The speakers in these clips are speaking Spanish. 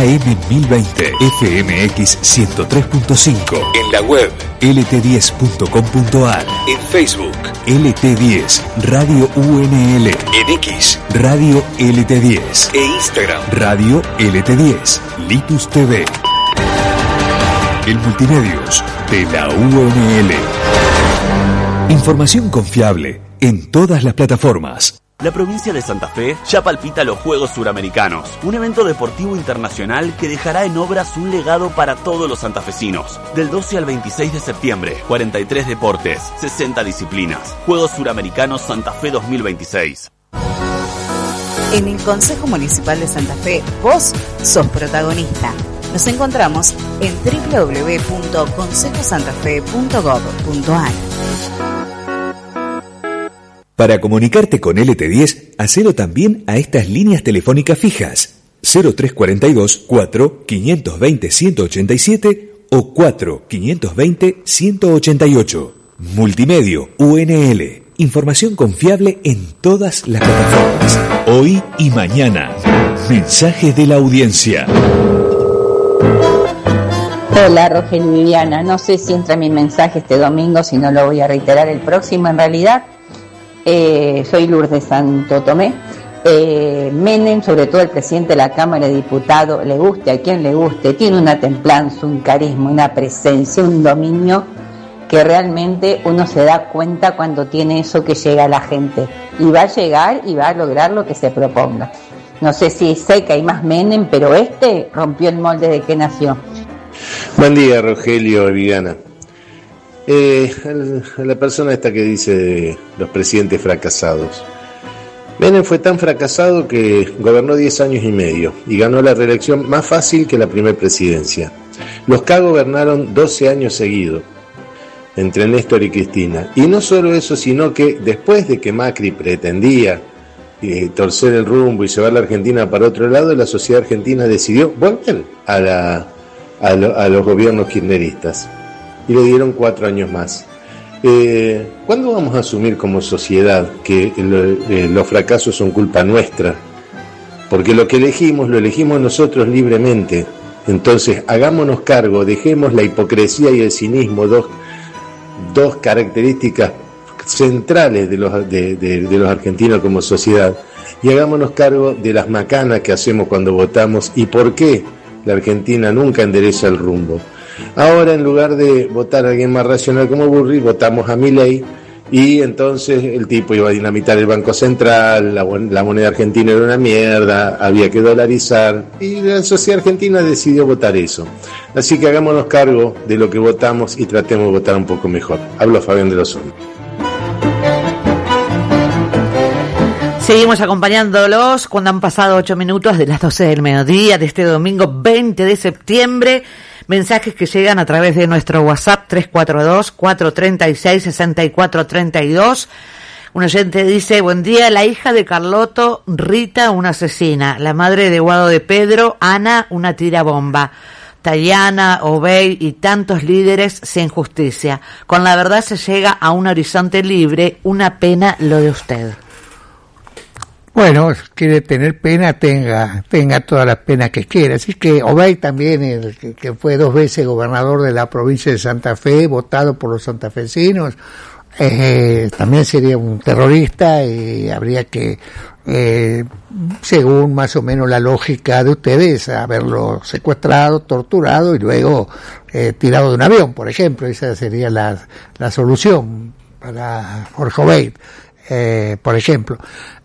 AM1020, FMX 103.5, en la web lt10.com.ar, en Facebook LT10 Radio UNL, en X Radio LT10 e Instagram Radio LT10 Litus TV. El Multimedios de la UNL. Información confiable en todas las plataformas. La provincia de Santa Fe ya palpita los Juegos Suramericanos, un evento deportivo internacional que dejará en obras un legado para todos los santafesinos. Del 12 al 26 de septiembre, 43 deportes, 60 disciplinas. Juegos Suramericanos Santa Fe 2026. En el Consejo Municipal de Santa Fe, vos sos protagonista. Nos encontramos en www.consejosantafe.gov.ar. Para comunicarte con LT10, hacelo también a estas líneas telefónicas fijas 0342 4 520 187 o 4 520 188. Multimedio UNL. Información confiable en todas las plataformas. Hoy y mañana. Mensajes de la audiencia. Hola, Rogelio y Viviana. No sé si entra mi mensaje este domingo, si no lo voy a reiterar el próximo. En realidad, soy Lourdes Santo Tomé. Menem, sobre todo el presidente de la Cámara de Diputados, le guste a quien le guste, tiene una templanza, un carisma, una presencia, un dominio que realmente uno se da cuenta cuando tiene eso que llega a la gente. Y va a llegar y va a lograr lo que se proponga. No sé si sé que hay más Menem, pero este rompió el molde de que nació. Buen día, Rogelio y Viviana. A la persona esta que dice de los presidentes fracasados. Menem fue tan fracasado que gobernó 10 años y medio y ganó la reelección más fácil que la primera presidencia. Los K gobernaron 12 años seguidos, entre Néstor y Cristina. Y no solo eso, sino que después de que Macri pretendía torcer el rumbo y llevar la Argentina para otro lado, la sociedad argentina decidió volver a los gobiernos kirchneristas. Y le dieron 4 años más. ¿Cuándo vamos a asumir como sociedad que los fracasos son culpa nuestra? Porque lo que elegimos, lo elegimos nosotros libremente. Entonces, hagámonos cargo, dejemos la hipocresía y el cinismo, dos características centrales de los argentinos como sociedad, y hagámonos cargo de las macanas que hacemos cuando votamos y por qué la Argentina nunca endereza el rumbo. Ahora, en lugar de votar a alguien más racional como Burri, votamos a Milei, y entonces el tipo iba a dinamitar el Banco Central, la moneda argentina era una mierda, había que dolarizar, y la sociedad argentina decidió votar eso. Así que hagámonos cargo de lo que votamos y tratemos de votar un poco mejor. Hablo Fabián de los Hornos. Seguimos acompañándolos cuando han pasado 8 minutos de las 12 del mediodía de este domingo 20 de septiembre. Mensajes que llegan a través de nuestro WhatsApp 342-436-6432. Un oyente dice: buen día, la hija de Carlotto, Rita, una asesina. La madre de Guado de Pedro, Ana, una tirabomba. Tayana, Obey y tantos líderes sin justicia. Con la verdad se llega a un horizonte libre. Una pena lo de usted. Bueno, si quiere tener pena, tenga todas las penas que quiera. Así que Obey también, el que fue 2 veces gobernador de la provincia de Santa Fe, votado por los santafesinos, también sería un terrorista y habría que, según más o menos la lógica de ustedes, haberlo secuestrado, torturado y luego tirado de un avión, por ejemplo. Esa sería la solución para Jorge Obey, por ejemplo.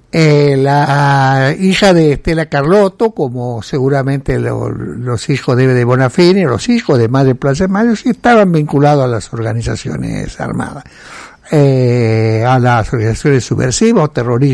La hija de Estela Carlotto, como seguramente los hijos de Bonafini, los hijos de Madre Plaza de Mayo, sí estaban vinculados a las organizaciones armadas, a las organizaciones subversivas o terroristas.